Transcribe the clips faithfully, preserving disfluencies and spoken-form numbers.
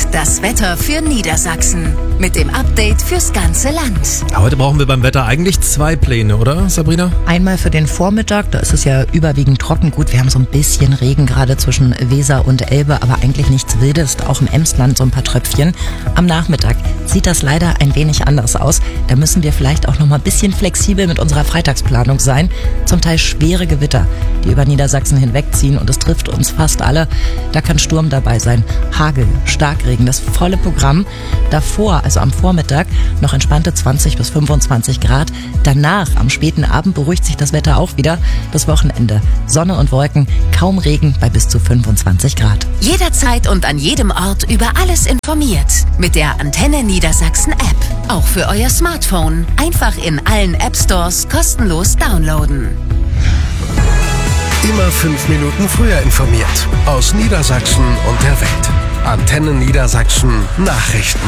Das Wetter für Niedersachsen mit dem Update fürs ganze Land. Heute brauchen wir beim Wetter eigentlich zwei Pläne, oder Sabrina? Einmal für den Vormittag, da ist es ja überwiegend trocken. Gut, wir haben so ein bisschen Regen gerade zwischen Weser und Elbe, aber eigentlich nichts Wildes, auch im Emsland so ein paar Tröpfchen. Am Nachmittag sieht das leider ein wenig anders aus. Da müssen wir vielleicht auch noch mal ein bisschen flexibel mit unserer Freitagsplanung sein. Zum Teil schwere Gewitter, die über Niedersachsen hinwegziehen und es trifft uns fast alle. Da kann Sturm dabei sein, Hagel, Starkregen, das volle Programm. Davor, also am Vormittag, noch entspannte zwanzig bis fünfundzwanzig Grad. Danach, am späten Abend, beruhigt sich das Wetter auch wieder. Das Wochenende, Sonne und Wolken, kaum Regen bei bis zu fünfundzwanzig Grad. Jederzeit und an jedem Ort über alles informiert. Mit der Antenne Niedersachsen App. Auch für euer Smartphone. Einfach in allen App Stores kostenlos downloaden. Immer fünf Minuten früher informiert. Aus Niedersachsen und der Welt. Antenne Niedersachsen Nachrichten.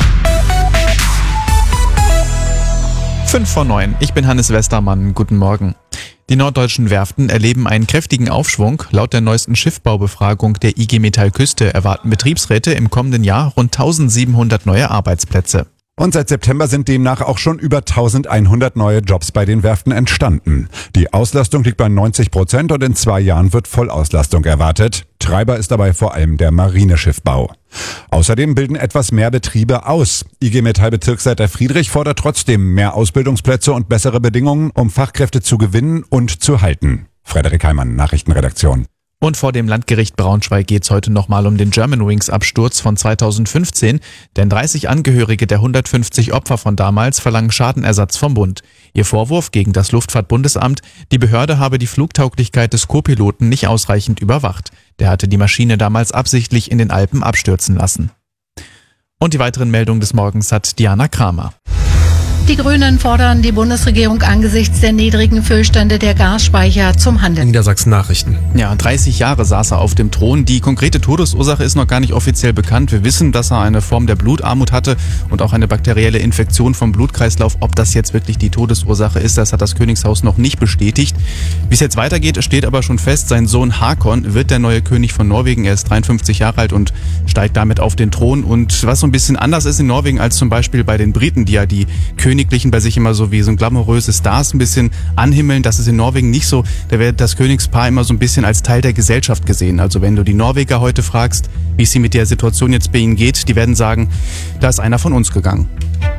Fünf vor neun. Ich bin Hannes Westermann. Guten Morgen. Die norddeutschen Werften erleben einen kräftigen Aufschwung. Laut der neuesten Schiffbaubefragung der I G Metall Küste erwarten Betriebsräte im kommenden Jahr rund eintausendsiebenhundert neue Arbeitsplätze. Und seit September sind demnach auch schon über eintausendeinhundert neue Jobs bei den Werften entstanden. Die Auslastung liegt bei neunzig Prozent und in zwei Jahren wird Vollauslastung erwartet. Treiber ist dabei vor allem der Marineschiffbau. Außerdem bilden etwas mehr Betriebe aus. I G Metall Bezirksleiter Friedrich fordert trotzdem mehr Ausbildungsplätze und bessere Bedingungen, um Fachkräfte zu gewinnen und zu halten. Frederik Heimann, Nachrichtenredaktion. Und vor dem Landgericht Braunschweig geht's heute nochmal um den Germanwings-Absturz von zweitausendfünfzehn, denn dreißig Angehörige der hundertfünfzig Opfer von damals verlangen Schadenersatz vom Bund. Ihr Vorwurf gegen das Luftfahrtbundesamt, die Behörde habe die Flugtauglichkeit des Co-Piloten nicht ausreichend überwacht. Der hatte die Maschine damals absichtlich in den Alpen abstürzen lassen. Und die weiteren Meldungen des Morgens hat Diana Kramer. Die Grünen fordern die Bundesregierung angesichts der niedrigen Füllstände der Gasspeicher zum Handeln. Niedersachsen Nachrichten. Ja, dreißig Jahre saß er auf dem Thron. Die konkrete Todesursache ist noch gar nicht offiziell bekannt. Wir wissen, dass er eine Form der Blutarmut hatte und auch eine bakterielle Infektion vom Blutkreislauf. Ob das jetzt wirklich die Todesursache ist, das hat das Königshaus noch nicht bestätigt. Wie es jetzt weitergeht, steht aber schon fest. Sein Sohn Håkon wird der neue König von Norwegen. Er ist dreiundfünfzig Jahre alt und steigt damit auf den Thron. Und was so ein bisschen anders ist in Norwegen als zum Beispiel bei den Briten, die ja die Königlichen bei sich immer so wie so ein glamouröse Stars ein bisschen anhimmeln. Das ist in Norwegen nicht so. Da wird das Königspaar immer so ein bisschen als Teil der Gesellschaft gesehen. Also wenn du die Norweger heute fragst, wie es sie mit der Situation jetzt bei ihnen geht, die werden sagen, da ist einer von uns gegangen.